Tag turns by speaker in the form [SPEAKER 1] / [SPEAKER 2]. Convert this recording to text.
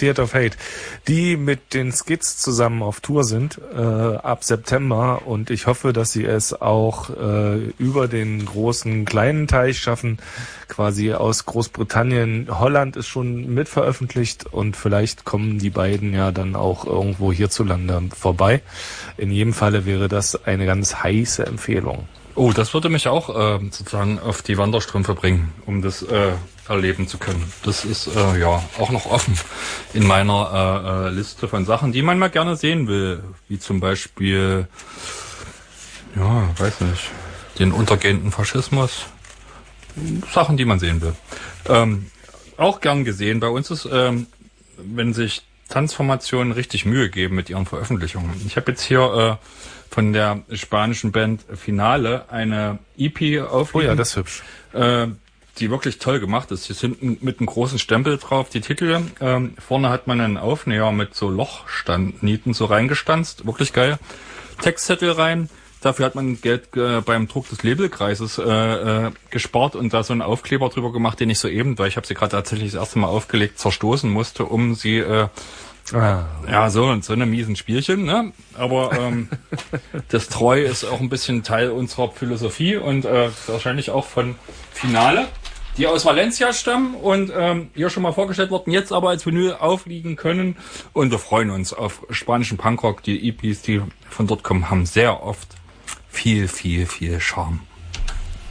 [SPEAKER 1] Theater of Hate, die mit den Skids zusammen auf Tour sind ab September, und ich hoffe, dass sie es auch über den großen kleinen Teich schaffen, quasi aus Großbritannien. Holland ist schon mitveröffentlicht und vielleicht kommen die beiden ja dann auch irgendwo hierzulande vorbei. In jedem Falle wäre das eine ganz heiße Empfehlung.
[SPEAKER 2] Oh, das würde mich auch sozusagen auf die Wanderstrümpfe bringen, um das erleben zu können. Das ist ja auch noch offen in meiner Liste von Sachen, die man mal gerne sehen will, wie zum Beispiel, ja, weiß nicht, den untergehenden Faschismus, Sachen, die man sehen will. Auch gern gesehen. Bei uns ist, wenn sich Tanzformationen richtig Mühe geben mit ihren Veröffentlichungen. Ich habe jetzt hier von der spanischen Band Finale eine EP aufliegen.
[SPEAKER 1] Oh ja, das ist hübsch.
[SPEAKER 2] Die wirklich toll gemacht ist. Hier sind mit einem großen Stempel drauf die Titel. Vorne hat man einen Aufnäher mit so Lochnieten so reingestanzt. Wirklich geil. Textzettel rein. Dafür hat man Geld beim Druck des Labelkreises gespart und da so einen Aufkleber drüber gemacht, den ich soeben, weil ich habe sie gerade tatsächlich das erste Mal aufgelegt, zerstoßen musste, um sie ja, so eine miesen Spielchen, ne? Aber das Treu ist auch ein bisschen Teil unserer Philosophie und wahrscheinlich auch von Finale, die aus Valencia stammen und hier schon mal vorgestellt worden, jetzt aber als Vinyl aufliegen können. Und wir freuen uns auf spanischen Punkrock. Die EPs, die von dort kommen, haben sehr oft viel Charme.